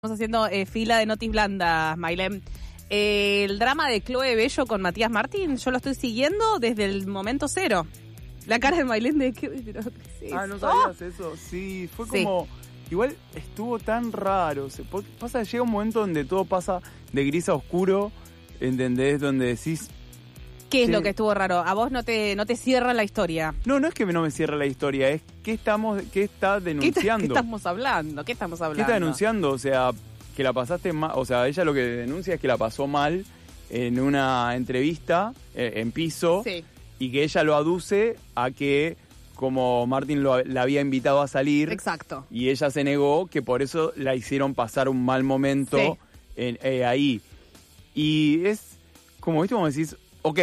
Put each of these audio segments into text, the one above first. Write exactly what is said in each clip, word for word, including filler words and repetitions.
Estamos haciendo eh, fila de notis blandas, Mailén. Eh, el drama de Chloe Bello con Matías Martín, yo lo estoy siguiendo desde el momento cero. La cara de Mailén de que... Pero, ¿qué es ah, ¿no eso? sabías eso? Sí, fue Sí. como... Igual estuvo tan raro. Se, pasa, llega un momento donde todo pasa de gris a oscuro, ¿entendés? Donde decís... ¿Qué es Sí. lo que estuvo raro? A vos no te no te cierra la historia. No, no es que no me cierre la historia, es que estamos, qué está ¿Qué, denunciando. ¿Qué estamos hablando? ¿Qué estamos hablando? ¿Qué está denunciando? O sea, que la pasaste mal, o sea, ella lo que denuncia es que la pasó mal en una entrevista eh, en piso Sí. y que ella lo aduce a que como Martín lo, la había invitado a salir Exacto. y ella se negó, que por eso la hicieron pasar un mal momento Sí. en, eh, ahí. Y es como, ¿viste? Como decís, ok,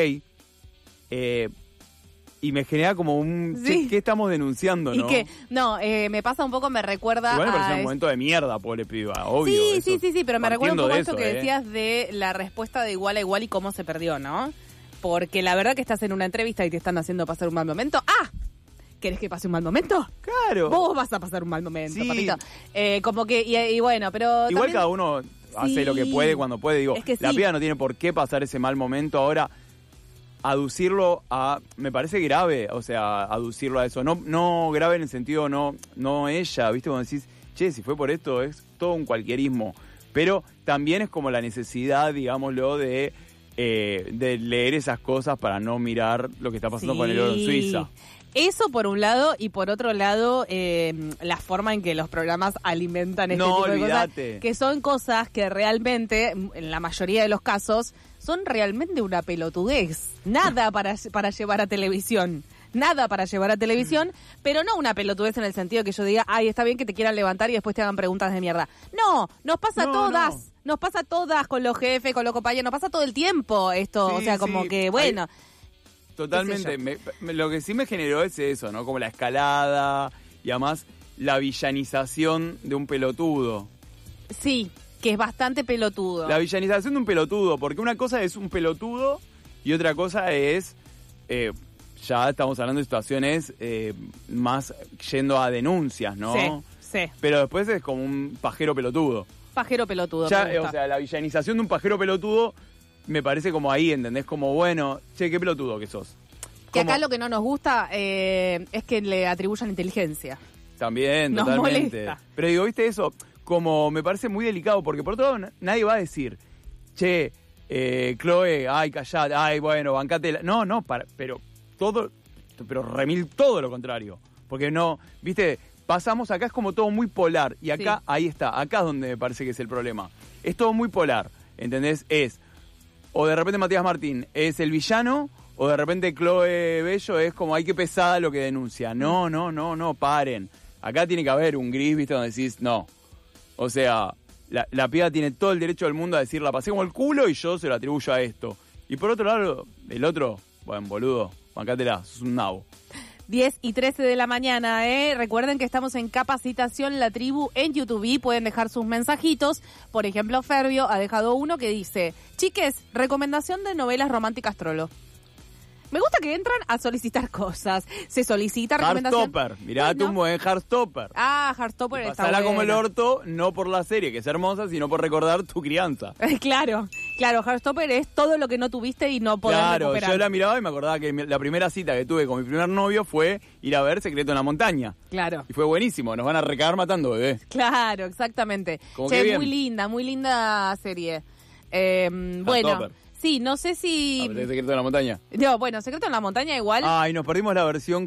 eh, y me genera como un... Sí. ¿Qué, qué estamos denunciando, Y no? que, no, eh, me pasa un poco, me recuerda Igual me pareció a... un es- momento de mierda, pobre piba, obvio. Sí, eso, sí, sí, sí, pero me recuerda un partiendo poco de esto eso, que ¿eh? decías de la respuesta de igual a igual y cómo se perdió, ¿no? Porque la verdad que estás en una entrevista y te están haciendo pasar un mal momento. ¡Ah! ¿Querés que pase un mal momento? Claro. Vos vas a pasar un mal momento, Sí. papito. Eh, como que, y, y bueno, pero Igual también- cada uno hace Sí. lo que puede cuando puede. Digo, Es que la sí. piba no tiene por qué pasar ese mal momento. Ahora, aducirlo a... Me parece grave, o sea, aducirlo a eso. No, no grave en el sentido, no, no ella, ¿viste? Cuando decís, che, si fue por esto, es todo un cualquierismo. Pero también es como la necesidad, digámoslo, de... Eh, de leer esas cosas para no mirar lo que está pasando Sí. con el oro en Suiza. Eso por un lado, y por otro lado, eh, la forma en que los programas alimentan este No, tipo de olvídate. cosas, que son cosas que realmente, en la mayoría de los casos, son realmente una pelotudez. Nada para, para llevar a televisión. Nada para llevar a televisión, pero no una pelotudez en el sentido que yo diga, ay, está bien que te quieran levantar y después te hagan preguntas de mierda. No, nos pasa a No, todas. no. Nos pasa a todas con los jefes, con los compañeros, nos pasa todo el tiempo esto. Sí, o sea, como sí. que, bueno... Totalmente. qué sé Me- me- lo que sí me generó es eso, ¿no? Como la escalada y además la villanización de un pelotudo. Sí, que es bastante pelotudo. La villanización de un pelotudo, porque una cosa es un pelotudo y otra cosa es, eh, ya estamos hablando de situaciones eh, más yendo a denuncias, ¿no? Sí, sí. Pero después es como un pajero pelotudo. Pajero pelotudo. Ya, me eh, gusta. o sea, la villanización de un pajero pelotudo me parece como ahí, ¿entendés? Como, bueno, che, qué pelotudo que sos. que acá Como- lo que no nos gusta eh, es que le atribuyan inteligencia. También, Nos totalmente. molesta. Pero digo, viste eso, como me parece muy delicado, porque por otro lado na- nadie va a decir, che, eh, Chloe, ay, callate, ay, bueno, bancate. la-". No, no, para, pero todo, pero remil todo lo contrario. Porque no, viste, pasamos acá, es como todo muy polar. Y acá, Sí. ahí está, acá es donde me parece que es el problema. Es todo muy polar, ¿entendés? Es, o de repente Matías Martín es el villano, o de repente Chloe Bello es como, ay, qué pesada lo que denuncia. No, no, no, no, paren. Acá tiene que haber un gris, ¿viste? Donde decís, no. O sea, la, la piba tiene todo el derecho del mundo a decir, la pasé como el culo y yo se lo atribuyo a esto. Y por otro lado, el otro, bueno, boludo, bancátela, sos un nabo. diez y trece de la mañana, ¿eh? Recuerden que estamos en Capacitación La Tribu en YouTube y pueden dejar sus mensajitos. Por ejemplo, Ferbio ha dejado uno que dice, chiques, recomendación de novelas románticas trolo. Me gusta que entran a solicitar cosas. Se solicita recomendación. Heartstopper, mirate Bueno. un buen Heartstopper. Ah, Heartstopper está Pasala como el buena. orto, no por la serie, que es hermosa, sino por recordar tu crianza. Claro, claro, Heartstopper es todo lo que no tuviste y no podés Claro, recuperar. yo la miraba y me acordaba que mi- la primera cita que tuve con mi primer novio fue ir a ver Secreto en la Montaña. Claro. Y fue buenísimo, nos van a recagar matando, bebé. Claro, exactamente. Como Che, que bien. muy linda, muy linda serie. Eh, bueno, Heartstopper. sí, no sé si... A ver, Secreto en la Montaña. No, bueno, Secreto en la Montaña igual. Ay, nos perdimos la versión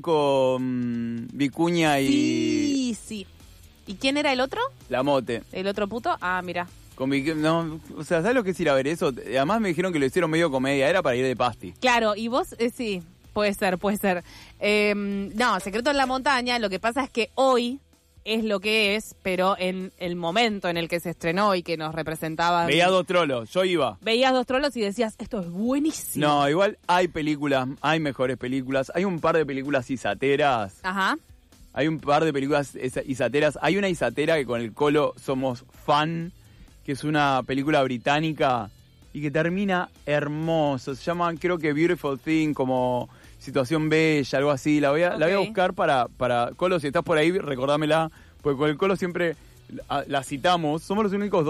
con Vicuña y Sí, sí. ¿Y quién era el otro? La Mote. ¿El otro puto? Ah, mira. Con Vicu- no, o sea, ¿sabes lo que es ir a ver eso? Además me dijeron que lo hicieron medio comedia, era para ir de pasti. Claro, y vos, eh, sí, puede ser, puede ser. Eh, no, Secreto en la Montaña, lo que pasa es que hoy es lo que es, pero en el momento en el que se estrenó y que nos representaban... Veía dos trolos, yo iba. Veías dos trolos y decías, esto es buenísimo. No, igual hay películas, hay mejores películas. Hay un par de películas isateras. Ajá. Hay un par de películas esa- isateras. Hay una isatera que con el Colo somos fan, que es una película británica y que termina hermoso. Se llama, creo que Beautiful Thing, como Situación Bella, algo así. La voy a, la voy a Ok. buscar para, para... Colo, si estás por ahí, recordámela, porque con el Colo siempre la, la citamos, somos los únicos